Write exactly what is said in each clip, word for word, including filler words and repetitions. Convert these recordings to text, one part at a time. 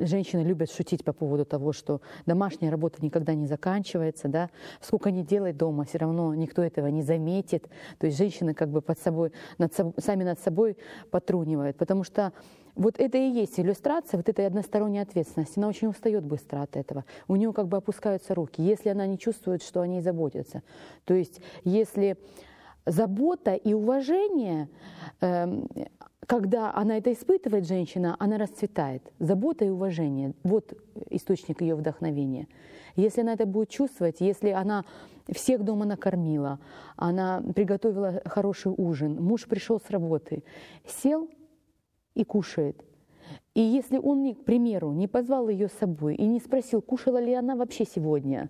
женщины любят шутить по поводу того, что домашняя работа никогда не заканчивается, да, сколько ни делай дома, все равно никто этого не заметит. То есть женщины как бы под собой, над собой, сами над собой потрунивают, потому что вот это и есть иллюстрация вот этой односторонней ответственности. Она очень устает быстро от этого. У нее как бы опускаются руки, если она не чувствует, что о ней заботятся. То есть если забота и уважение, э, когда она это испытывает, женщина, она расцветает. Забота и уважение – вот источник ее вдохновения. Если она это будет чувствовать, если она всех дома накормила, она приготовила хороший ужин, муж пришел с работы, сел и кушает. И если он, к примеру, не позвал ее с собой и не спросил, кушала ли она вообще сегодня,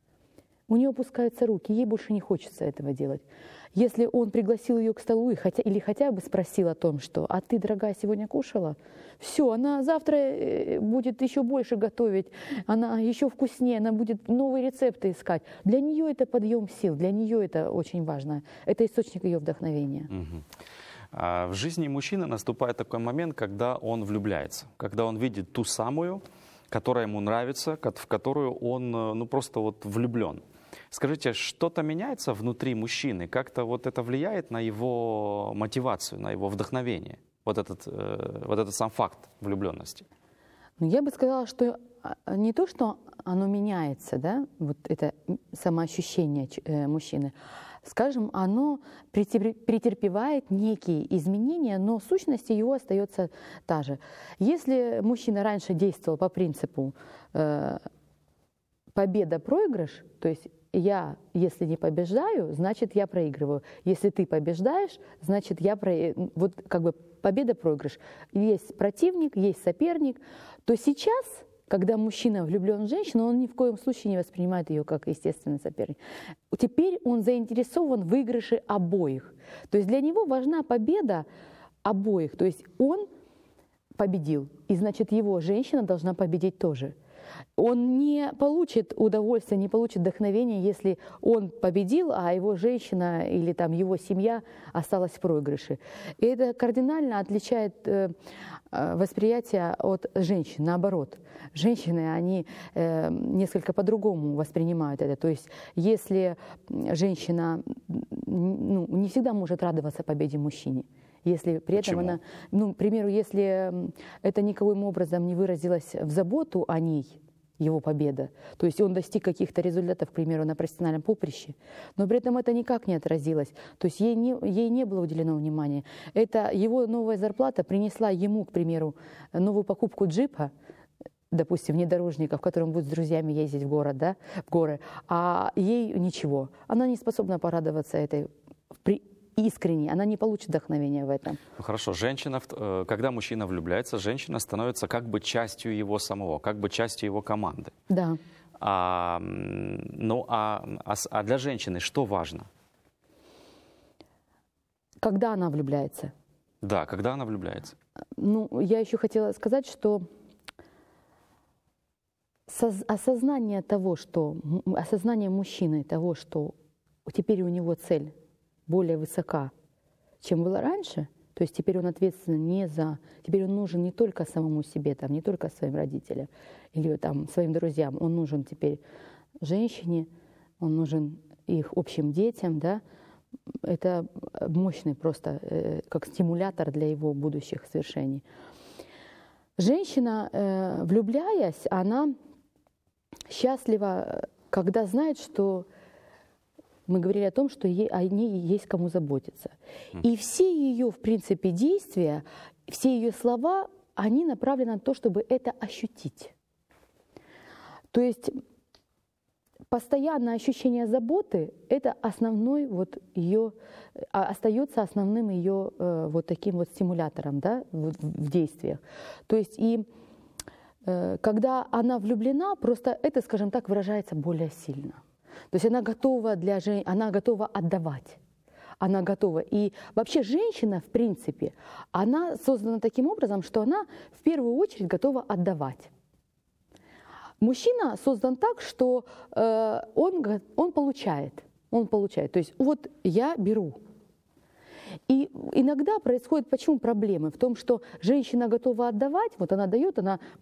у нее опускаются руки, ей больше не хочется этого делать. Если он пригласил ее к столу и хотя, или хотя бы спросил о том, что «а ты, дорогая, сегодня кушала?» Все, она завтра будет еще больше готовить, она еще вкуснее, она будет новые рецепты искать. Для нее это подъем сил, для нее это очень важно. Это источник ее вдохновения. Угу. В жизни мужчины наступает такой момент, когда он влюбляется, когда он видит ту самую, которая ему нравится, в которую он ну, просто вот влюблен. Скажите, что-то меняется внутри мужчины? Как-то вот это влияет на его мотивацию, на его вдохновение? Вот этот, э, вот этот сам факт влюбленности. Ну, я бы сказала, что не то, что оно меняется, да, вот это самоощущение э, мужчины, скажем, оно претерпевает некие изменения, но сущность его остается та же. Если мужчина раньше действовал по принципу э, победа-проигрыш, то есть я, если не побеждаю, значит я проигрываю. Если ты побеждаешь, значит я про... вот как бы победа-проигрыш. Есть противник, есть соперник. То сейчас, когда мужчина влюблен в женщину, он ни в коем случае не воспринимает ее как естественный соперник. Теперь он заинтересован в выигрыше обоих. То есть для него важна победа обоих. То есть он победил, и значит его женщина должна победить тоже. Он не получит удовольствия, не получит вдохновения, если он победил, а его женщина или там его семья осталась в проигрыше. И это кардинально отличает э, восприятие от женщин, наоборот. Женщины, они э, несколько по-другому воспринимают это. То есть если женщина ну, не всегда может радоваться победе мужчине, если при этом Почему? она, ну, к примеру, если это никаким образом не выразилось в заботу о ней, его победа, то есть он достиг каких-то результатов, к примеру, на профессиональном поприще, но при этом это никак не отразилось, то есть ей не, ей не было уделено внимания. Это его новая зарплата принесла ему, к примеру, новую покупку джипа, допустим, внедорожника, в котором будет с друзьями ездить в город, да, в горы, а ей ничего. Она не способна порадоваться этой при искренне, она не получит вдохновения в этом. Ну, хорошо, женщина, когда мужчина влюбляется, женщина становится как бы частью его самого, как бы частью его команды. Да. А, ну, а, а, а для женщины что важно? Когда она влюбляется? Да, когда она влюбляется. Ну, я еще хотела сказать, что осознание того, что осознание мужчины того, что теперь у него цель более высока, чем было раньше, то есть теперь он ответственен не за... Теперь он нужен не только самому себе, там, не только своим родителям или там, своим друзьям, он нужен теперь женщине, он нужен их общим детям, да, это мощный просто э, как стимулятор для его будущих свершений. Женщина, э, влюбляясь, она счастлива, когда знает, что мы говорили о том, что ей, о ней есть кому заботиться. И все ее, в принципе, действия, все ее слова, они направлены на то, чтобы это ощутить. То есть постоянное ощущение заботы – это основной вот ее, остается основным ее э, вот таким вот стимулятором, да, в, в действиях. То есть и э, когда она влюблена, просто это, скажем так, выражается более сильно. То есть она готова, для, она готова отдавать, она готова. И вообще женщина, в принципе, она создана таким образом, что она в первую очередь готова отдавать. Мужчина создан так, что э, он, он получает, он получает. То есть вот я беру. И иногда происходят почему проблемы? В том, что женщина готова отдавать, вот она дает, она